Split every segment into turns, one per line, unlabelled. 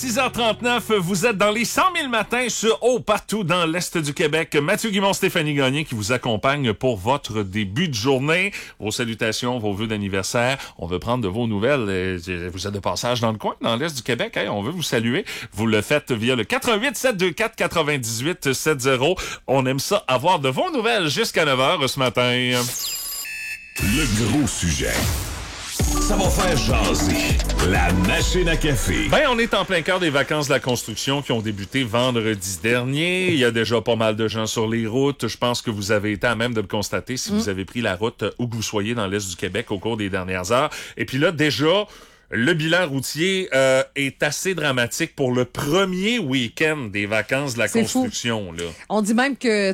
6h39, vous êtes dans les 100 000 matins sur partout dans l'Est du Québec. Mathieu Guimond, Stéphanie Gagné qui vous accompagne pour votre début de journée. Vos salutations, vos vœux d'anniversaire. On veut prendre de vos nouvelles. Vous êtes de passage dans le coin, dans l'Est du Québec. Hein? On veut vous saluer. Vous le faites via le 88 724 98 70. On aime ça avoir de vos nouvelles jusqu'à 9h ce matin.
Le gros sujet. Ça va faire jaser. La machine à café.
Ben, on est en plein cœur des vacances de la construction qui ont débuté vendredi dernier. Il y a déjà pas mal de gens sur les routes. Je pense que vous avez été à même de le constater si vous avez pris la route où que vous soyez dans l'Est du Québec au cours des dernières heures. Et puis là, déjà, le bilan routier est assez dramatique pour le premier week-end des vacances de la construction. Là.
On dit même que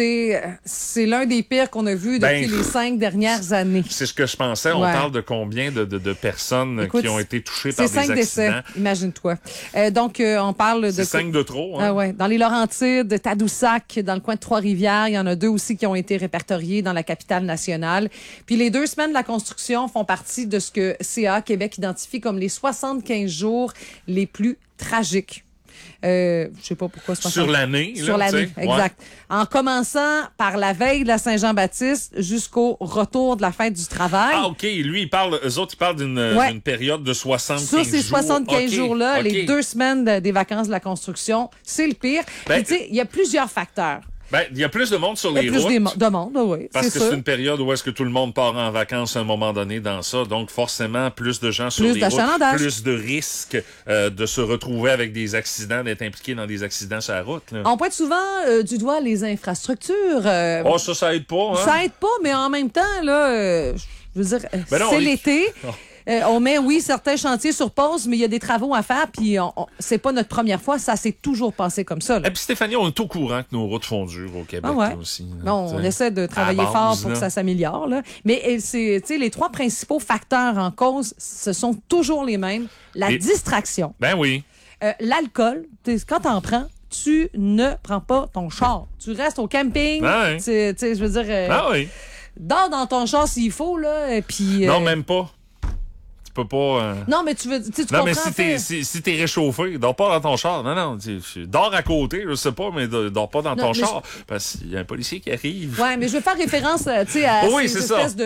c'est l'un des pires qu'on a vu depuis les 5 dernières années.
C'est ce que je pensais. On parle de combien de personnes qui ont été touchées par des accidents? C'est 5 décès,
imagine-toi. Donc, on parle de...
C'est 5 de trop. Hein?
Ouais. Dans les Laurentides, Tadoussac, dans le coin de Trois-Rivières, il y en a 2 aussi qui ont été répertoriés dans la capitale nationale. Puis les 2 semaines de la construction font partie de ce que CA Québec identifie comme les 75 jours les plus tragiques. Je sais pas pourquoi.
Sur l'année.
Sur l'année, exact. Ouais. En commençant par la veille de la Saint-Jean-Baptiste jusqu'au retour de la fête du travail.
Ah, OK. Lui, eux autres, ils parlent d'une période de 75 jours.
Sur ces 75 jours-là, les 2 semaines des vacances de la construction, c'est le pire. Tu sais, il y a plusieurs facteurs.
Ben, il y a plus de monde sur les routes.
Il y a plus de monde, oui.
Parce que c'est une période où est-ce que tout le monde part en vacances à un moment donné dans ça. Donc, forcément, plus de gens sur les routes. Plus de risques de se retrouver avec des accidents, d'être impliqués dans des accidents sur la route. Là.
On pointe souvent du doigt les infrastructures.
Ça aide pas. Hein?
Ça aide pas, mais en même temps, là, je veux dire, c'est l'été. On met, certains chantiers sur pause, mais il y a des travaux à faire, puis c'est pas notre première fois, ça s'est toujours passé comme ça. Là.
Et puis Stéphanie, on est au courant que nos routes font dur au Québec aussi. Là,
on essaie de travailler fort pour que ça s'améliore. Là. Mais les 3 principaux facteurs en cause, ce sont toujours les mêmes. La distraction.
Ben oui.
L'alcool, quand t'en prends, tu ne prends pas ton char. Tu restes au camping.
Ben
je veux dire, dors dans ton char s'il faut. Là, puis,
non, même pas. Peux pas,
Non, mais tu comprends.
Mais si t'es réchauffé, dors pas dans ton char. Non, dors à côté, je sais pas, mais dors pas dans ton char. Parce qu'il y a un policier qui arrive.
Ouais, mais je veux faire référence, à ces espèces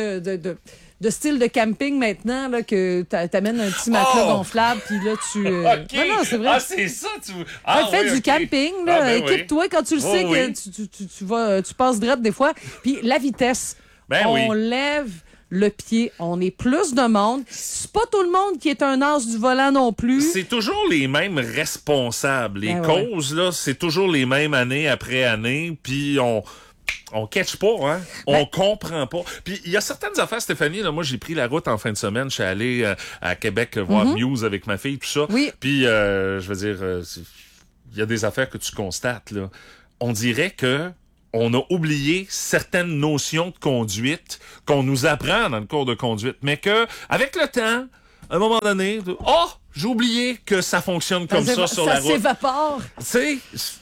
de style de camping maintenant, là, que t'amènes un petit matelas gonflable, puis là, tu...
OK.
Non, c'est vrai.
Ah, c'est ça,
fais du camping, là. Équipe-toi quand tu le sais que tu passes direct des fois. Puis la vitesse. On lève le pied, on est plus de monde. C'est pas tout le monde qui est un as du volant non plus.
C'est toujours les mêmes responsables. Les causes, là, c'est toujours les mêmes année après année, puis on catch pas, hein? On comprend pas. Puis il y a certaines affaires, Stéphanie, là, moi j'ai pris la route en fin de semaine, je suis allé à Québec voir Muse avec ma fille, tout ça.
Oui.
Puis je veux dire, il y a des affaires que tu constates, là. On dirait que on a oublié certaines notions de conduite qu'on nous apprend dans le cours de conduite, mais que avec le temps, à un moment donné, j'ai oublié que ça fonctionne comme ça sur la route.
Ça s'évapore.
Tu sais,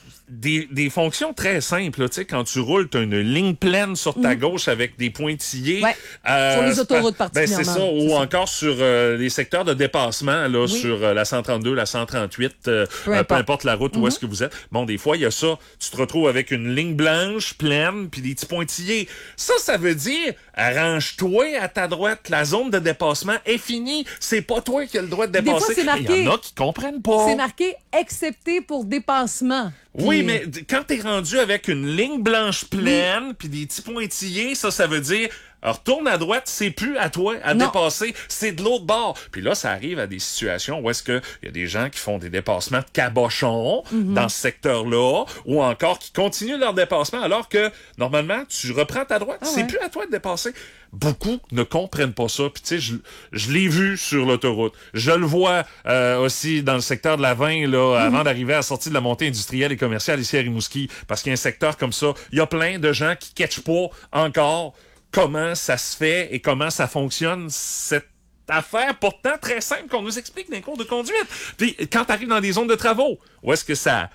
des fonctions très simples, tu sais, quand tu roules, t'as une ligne pleine sur ta gauche avec des pointillés.
Sur les autoroutes particulièrement.
C'est ça, ou encore sur les secteurs de dépassement, là, sur la 132, la 138, peu importe la route où est-ce que vous êtes. Bon, des fois, il y a ça, tu te retrouves avec une ligne blanche pleine, puis des petits pointillés. Ça veut dire, arrange-toi à ta droite, la zone de dépassement est finie, c'est pas toi qui as le droit de dépasser.
Des fois, c'est marqué,
il y en a qui comprennent pas.
C'est marqué « excepté pour dépassement ».
Oui, mais quand t'es rendu avec une ligne blanche pleine puis des petits pointillés, ça veut dire retourne à droite, c'est plus à toi à dépasser, c'est de l'autre bord. Puis là, ça arrive à des situations où est-ce que il y a des gens qui font des dépassements de cabochon dans ce secteur-là, ou encore qui continuent leur dépassement alors que normalement tu reprends ta droite, c'est plus à toi de dépasser. Beaucoup ne comprennent pas ça. Puis tu sais, je l'ai vu sur l'autoroute. Je le vois aussi dans le secteur de la 20 là, avant d'arriver à la sortie de la montée industrielle et commerciale ici à Rimouski, parce qu'il y a un secteur comme ça, il y a plein de gens qui catchent pas encore comment ça se fait et comment ça fonctionne, cette affaire pourtant très simple qu'on nous explique dans les cours de conduite. Puis quand tu arrives dans des zones de travaux, où est-ce que ça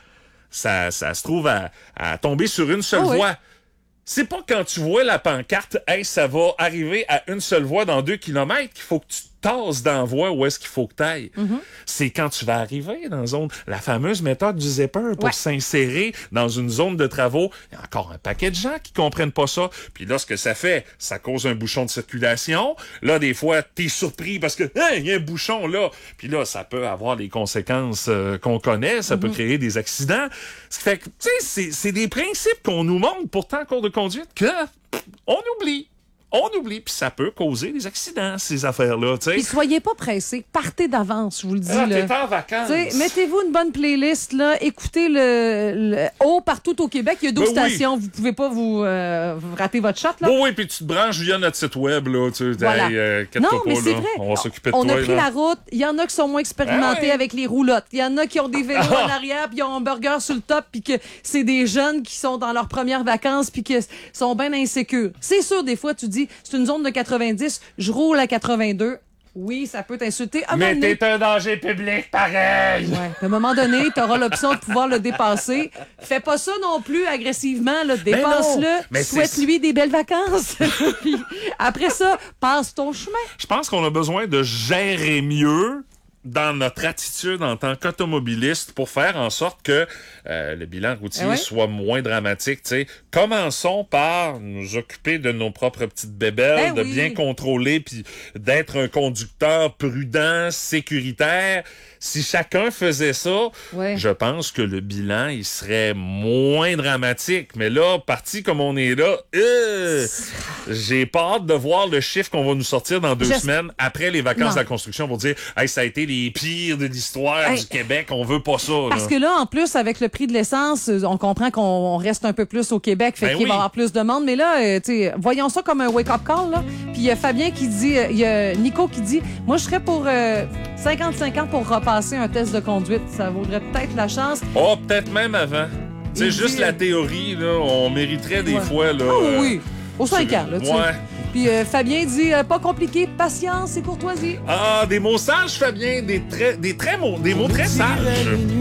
se trouve à tomber sur une seule voie? C'est pas quand tu vois la pancarte, hey, ça va arriver à une seule voie dans 2 kilomètres qu'il faut que tu tasse d'envoi où est-ce qu'il faut que tu ailles. C'est quand tu vas arriver dans la fameuse méthode du zipper pour s'insérer dans une zone de travaux. Il y a encore un paquet de gens qui comprennent pas ça. Puis là, ce que ça fait, ça cause un bouchon de circulation. Là, des fois, t'es surpris parce que il y a un bouchon là. Puis là, ça peut avoir les conséquences qu'on connaît. Ça peut créer des accidents. Ce qui fait que, tu sais, c'est des principes qu'on nous montre pourtant en cours de conduite que on oublie. On oublie, puis ça peut causer des accidents, ces affaires-là, tu sais.
Puis soyez pas pressés, partez d'avance, je vous le dis.
T'es en vacances.
T'sais, mettez-vous une bonne playlist, là, écoutez le partout au Québec, il y a 12 stations, vous pouvez pas vous rater votre shot, là.
Oui, puis tu te branches via notre site web, là, tu sais,
voilà. Non, mais c'est vrai.
On va s'occuper de
toi. On a pris
là.
la route, il y en a qui sont moins expérimentés avec les roulottes, il y en a qui ont des vélos en arrière, puis ils ont un burger sur le top, puis que c'est des jeunes qui sont dans leurs premières vacances, puis qui sont bien insécures. C'est sûr, des fois, tu dis, c'est une zone de 90, je roule à 82. Oui, ça peut t'insulter.
Mais t'es un danger public, pareil!
Ouais. À un moment donné, t'auras l'option de pouvoir le dépasser. Fais pas ça non plus agressivement, là. Dépasse-le. Souhaite-lui des belles vacances. Puis après ça, passe ton chemin.
Je pense qu'on a besoin de gérer mieux dans notre attitude en tant qu'automobiliste pour faire en sorte que le bilan routier soit moins dramatique. T'sais. Commençons par nous occuper de nos propres petites bébelles, de bien contrôler puis d'être un conducteur prudent, sécuritaire. Si chacun faisait ça, je pense que le bilan il serait moins dramatique. Mais là, parti comme on est là, j'ai pas hâte de voir le chiffre qu'on va nous sortir dans 2 semaines après les vacances de la construction pour dire hey, ça a été les pires de l'histoire du Québec, on veut pas ça.
Parce que là, en plus, avec le prix de l'essence, on comprend qu'on reste un peu plus au Québec, fait qu'il va y avoir plus de monde. Mais là, voyons ça comme un wake-up call. Là. Puis il y a Fabien qui dit, il y a Nico qui dit, moi je serais pour 55 ans pour repasser un test de conduite. Ça vaudrait peut-être la chance.
Oh, peut-être même avant. C'est juste la théorie, là, on mériterait des fois. Là,
oui, aux 5 ans. Là, Puis Fabien dit, pas compliqué, patience et courtoisie.
Ah, des mots sages, Fabien, des mots très sages.